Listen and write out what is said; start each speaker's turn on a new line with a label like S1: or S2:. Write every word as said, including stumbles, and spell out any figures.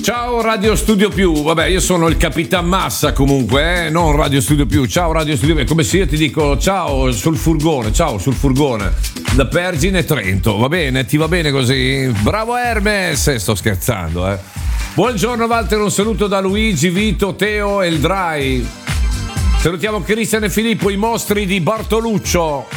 S1: Ciao Radio Studio Più, vabbè io sono il Capitan Massa comunque, eh? Non Radio Studio Più, ciao Radio Studio Più, è come se io ti dico ciao sul furgone, ciao sul furgone, da Pergine Trento, va bene, ti va bene così? Bravo Hermes, sto scherzando eh. Buongiorno Walter, un saluto da Luigi, Vito, Teo e il Dry. Salutiamo Cristian e Filippo, i mostri di Bartoluccio.